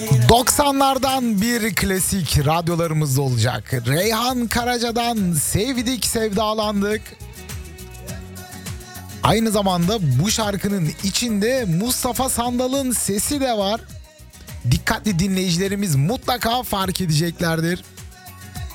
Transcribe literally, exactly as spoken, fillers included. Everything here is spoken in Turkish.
doksanlardan bir klasik radyolarımız olacak. Reyhan Karaca'dan Sevdik Sevdalandık. Aynı zamanda bu şarkının içinde Mustafa Sandal'ın sesi de var. Dikkatli dinleyicilerimiz mutlaka fark edeceklerdir.